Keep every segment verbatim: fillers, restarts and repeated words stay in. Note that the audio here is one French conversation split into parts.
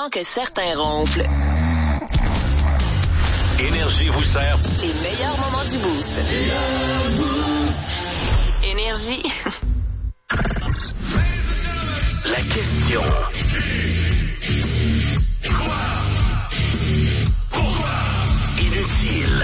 avant que certains ronflent. Énergie vous sert Les meilleurs moments du Boost. Énergie. la question. Inutile.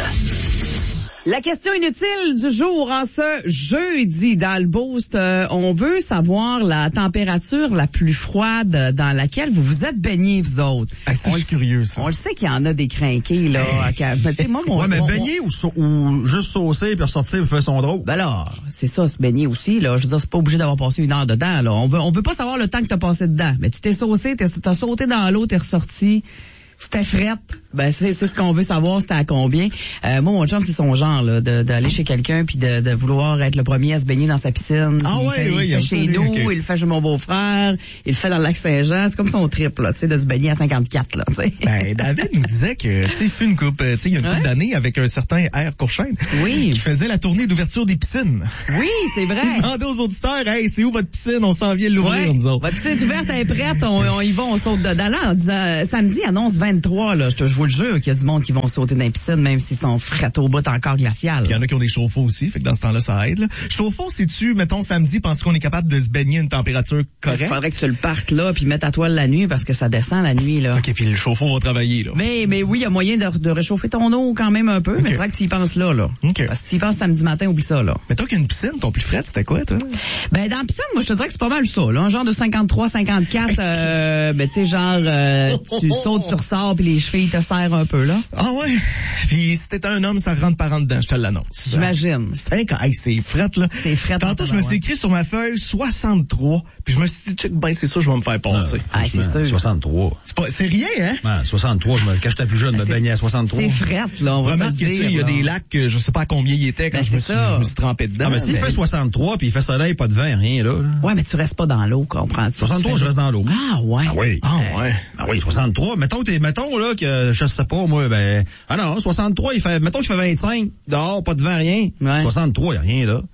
La question inutile du jour en ce jeudi dans le Boost. Euh, on veut savoir la température la plus froide dans laquelle vous vous êtes baignés, vous autres. Ah, c'est on juste curieux, ça. On le sait qu'il y en a des crinqués, là. Hey. Moi, mon, ouais, mais mon, baigner mon... ou, so- ou juste saucer puis ressortir puis faire son drôle? Ben là, c'est ça, se baigner aussi, là. Je veux dire, c'est pas obligé d'avoir passé une heure dedans, là. On veut, on veut pas savoir le temps que t'as passé dedans. Mais tu t'es saucé, t'es, t'as sauté dans l'eau, t'es ressorti. C'était frette. Ben c'est c'est ce qu'on veut savoir, c'était à combien. Euh, moi mon chum c'est son genre là, de d'aller chez quelqu'un puis de, de vouloir être le premier à se baigner dans sa piscine. Ah il ouais, fait, ouais, il fait chez nous, okay. Il le fait chez mon beau-frère, il le fait dans le lac Saint-Jean, c'est comme son trip là, tu sais de se baigner à cinquante-quatre là, tu sais. Ben David nous disait que tu sais il fait une coupe, tu sais il y a une couple ouais. d'années avec un certain R. Courchaine. Oui. Qui faisait la tournée d'ouverture des piscines. Oui, c'est vrai. Il demandait aux auditeurs, hey, c'est où votre piscine, on s'en vient l'ouvrir ouais. nous autres. Votre piscine est ouverte, elle est prête, on, on y va, on saute dedans là en disant euh, samedi annonce vingt-trois là, je te je vous le jure qu'il y a du monde qui vont sauter dans les piscines, même s'ils sont frets au bout encore glacial. Il y en a qui ont des chauffe-eau aussi, fait que dans ce temps-là, ça aide. Là. Chauffe-eau, c'est-tu, mettons, samedi, penses qu'on est capable de se baigner à une température correcte? Il faudrait que tu le partes là, puis mette à toile la nuit, parce que ça descend la nuit, là. OK, puis le chauffe-eau va travailler, là. Mais, mais oui, il y a moyen de, de réchauffer ton eau quand même un peu, okay. Mais il faudrait que tu y penses là, là. Okay. Parce que tu y penses samedi matin, oublie ça, là. Mais toi qu'une piscine, ton plus frais, c'était quoi, toi? Ben, dans la piscine, moi, je te dirais que c'est pas mal ça, là. Un genre de cinquante-trois, cinquante-quatre, euh, ben, tu sais, genre, euh, tu sautes, tu ressors, puis les chevilles te serrent un peu, là. Ah ouais? Puis si t'es un homme, ça rentre par en dedans, je te l'annonce. J'imagine. C'est hey, c'est frette, là. C'est frette. Tantôt, je me suis écrit sur ma feuille soixante-trois, puis je me suis dit, check, ben, c'est ça, je vais me faire passer. Ah, c'est sûr. soixante-trois. C'est pas, c'est rien, hein? Ben, soixante-trois, je me, quand j'étais plus jeune, je me baignais à soixante-trois. C'est frette, là, on va Remarque que, tu sais, il y a des lacs que je sais pas à combien il était quand ben, je, me suis, je me suis trempé dedans. Ah, mais s'il mais... fait soixante-trois, puis il fait soleil, pas de vent, rien, là. là. Ouais, mais tu restes pas dans l'eau, comprends-tu? soixante-trois, je reste dans l'eau. Ah, ouais. Ah oui. Ah, ouais. Ah oui, soixante-trois. Mettons, t'es, mettons, là, que, je sais pas, moi, ben, ah non, soixante-trois, il fait, mettons qu'il fait vingt-cinq, dehors, pas de vent, rien. Ouais. soixante-trois, y a rien, là.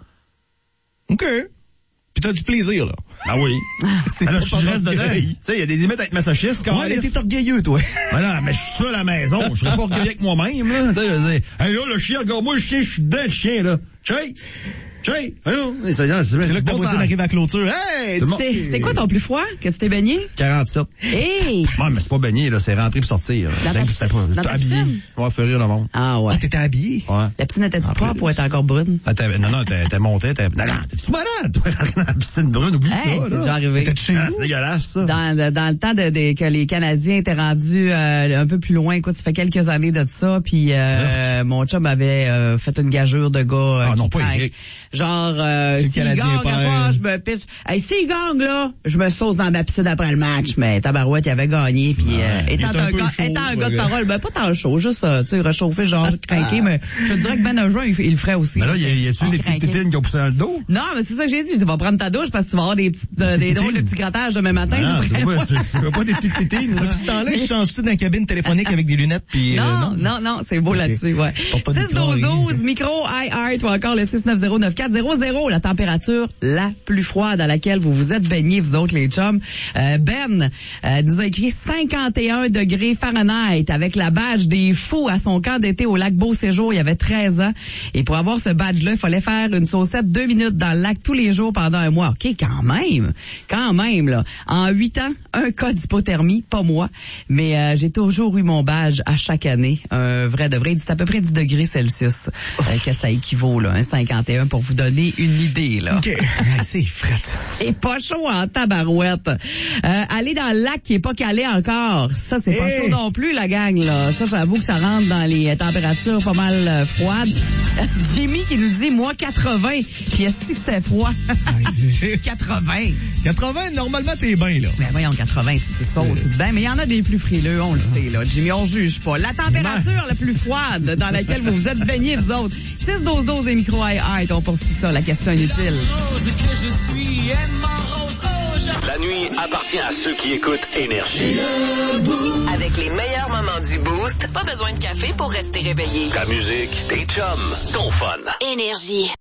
OK. Puis t'as du plaisir, là. Ah oui. C'est ben là, pas je reste dedans. Tu sais, il y a des limites avec masochiste, quand ouais, mais t'es orgueilleux, toi. Ben là, mais je suis seul à la maison. Je serais pas orgueilleux avec moi-même, là. Tu sais, hey, là, le chien, regarde-moi, le chien, je suis dedans, le chien, là. Chase! Chase! Allô? C'est, c'est, c'est, c'est là que ta voisine arrive à la clôture. Hey! C'est, c'est quoi ton plus froid? Que tu t'es baigné? quarante-sept. Hey! Ouais, mais c'est pas baigné, là. C'est rentré pour sortir. Dans ta, c'était pas, dans ta habillé. piscine? Ouais, faire rire le monde. Ah ouais. Ah, t'étais habillé? Ouais. La piscine était-tu propre ou était encore brune? Ah, non, non, t'es, t'es monté, t'es, non, non, t'es-tu malade, toi, dans la piscine brune, oublie hey, ça, c'est là. déjà arrivé. T'es chez ah, c'est dégueulasse, ça. Dans, dans le temps de, de, que les Canadiens étaient rendus euh, un peu plus loin, écoute, ça fait quelques années de ça, puis euh, mon chum avait euh, fait une gageure de gars. Euh, ah non, pas Eric. Genre, euh, s'il gagne, à je me pitch. Hey, s'il gagne, là, je me sauce dans ma piscine après le match, mais Tabarouette, il avait gagné, puis euh, étant un, un gars, chaud, étant un gars de parole, ben pas tant chaud, juste, euh, tu sais, réchauffé, genre craqué, mais je te dirais que Ben un jour, il, il le ferait aussi. Mais là, y, y a-tu des petites tétines qui ont poussé dans le dos? Non, mais c'est ça que j'ai dit, je dis, va prendre ta douche parce que tu vas avoir des petites, euh, des drôles de petits grattages demain matin. Non, c'est pas, tu, tu veux pas des petites tétines. Depuis ce temps-là, je change-tu dans la cabine téléphonique avec des lunettes, puis non, euh, non, non, non, c'est beau okay. Là-dessus, ouais. six douze douze, micro, iHeart, ou encore le six neuf zéro neuf quatre zéro zéro, la température la plus froide à laquelle vous vous êtes baignés, vous autres, les chums. Euh, Ben euh, nous a écrit cinquante et un degrés Fahrenheit avec la badge des fous à son camp d'été au lac Beau-Séjour. Il y avait treize ans. Et pour avoir ce badge-là, il fallait faire une saucette deux minutes dans le lac tous les jours pendant un mois. OK, quand même. Quand même, là. En huit ans, un cas d'hypothermie, pas moi. Mais euh, j'ai toujours eu mon badge à chaque année. Un vrai de vrai. C'est à peu près dix degrés Celsius euh, que ça équivaut, là. Hein, cinquante et un pour vous donner une idée, là. OK. C'est frette. Et pas chaud en tabarouette. Euh, aller dans le lac qui est pas calé encore, ça c'est pas hey. Chaud non plus la gang là. Ça j'avoue que ça rentre dans les températures pas mal euh, froides. Jimmy qui nous dit moi quatre-vingts, puis est-ce que c'était froid? quatre-vingts. quatre-vingts normalement t'es bien là. Mais voyons quatre-vingts c'est ça, c'est bien, mais il y en a des plus frileux, on le sait là. Jimmy, on juge pas. La température la plus froide dans laquelle vous vous êtes baignés vous autres. six douze douze et micro high, on poursuit ça, la question inutile. La nuit appartient à ceux qui écoutent Énergie. Avec les meilleurs moments du Boost, pas besoin de café pour rester réveillé. Ta musique, tes chums, ton fun. Énergie.